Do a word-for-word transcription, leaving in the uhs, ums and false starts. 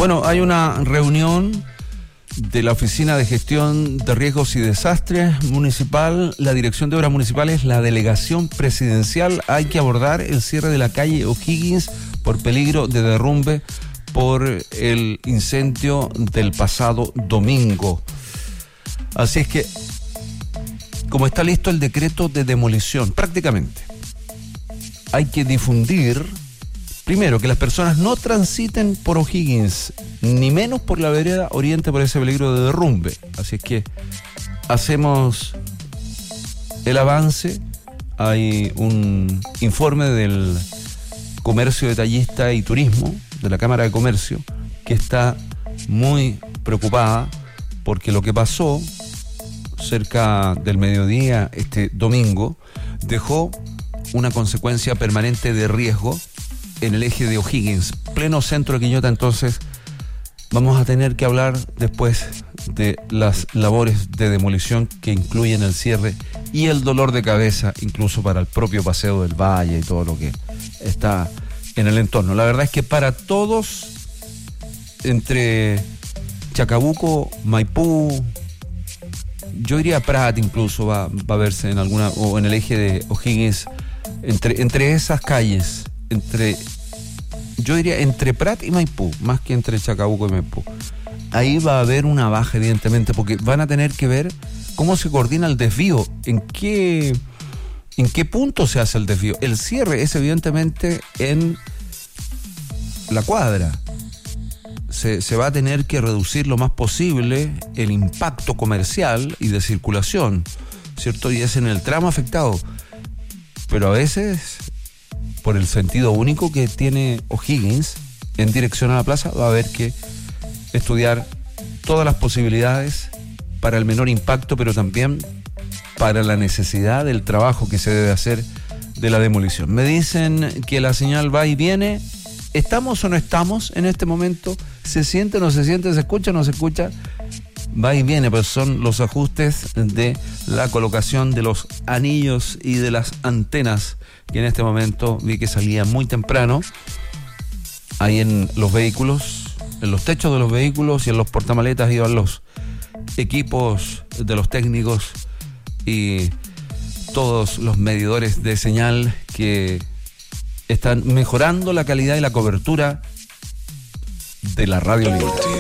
Bueno, hay una reunión de la Oficina de Gestión de Riesgos y Desastres Municipal, la Dirección de Obras Municipales, la Delegación Presidencial. Hay que abordar el cierre de la calle O'Higgins por peligro de derrumbe por el incendio del pasado domingo. Así es que, como está listo el decreto de demolición, prácticamente, hay que difundir, primero, que las personas no transiten por O'Higgins, ni menos por la vereda oriente por ese peligro de derrumbe. Así es que hacemos el avance. Hay un informe del Comercio Detallista y Turismo, de la Cámara de Comercio, que está muy preocupada porque lo que pasó cerca del mediodía este domingo dejó una consecuencia permanente de riesgo en el eje de O'Higgins, pleno centro de Quillota. Entonces vamos a tener que hablar después de las labores de demolición que incluyen el cierre y el dolor de cabeza incluso para el propio Paseo del Valle y todo lo que está en el entorno. La verdad es que para todos, entre Chacabuco, Maipú, yo diría Prat incluso va, va a verse en alguna, o en el eje de O'Higgins, entre, entre esas calles, entre, yo diría entre Prat y Maipú, más que entre Chacabuco y Maipú. Ahí va a haber una baja, evidentemente, porque van a tener que ver cómo se coordina el desvío, en qué, en qué punto se hace el desvío. El cierre es evidentemente en la cuadra. Se, se va a tener que reducir lo más posible el impacto comercial y de circulación, ¿cierto? Y es en el tramo afectado. Pero a veces, por el sentido único que tiene O'Higgins en dirección a la plaza, va a haber que estudiar todas las posibilidades para el menor impacto, pero también para la necesidad del trabajo que se debe hacer de la demolición. Me dicen que la señal va y viene. ¿Estamos o no estamos en este momento? ¿Se siente o no se siente? ¿Se escucha o no se escucha? Va y viene, pues son los ajustes de la colocación de los anillos y de las antenas que en este momento vi que salían muy temprano ahí en los vehículos, en los techos de los vehículos y en los portamaletas iban los equipos de los técnicos y todos los medidores de señal que están mejorando la calidad y la cobertura de la Radio Libre.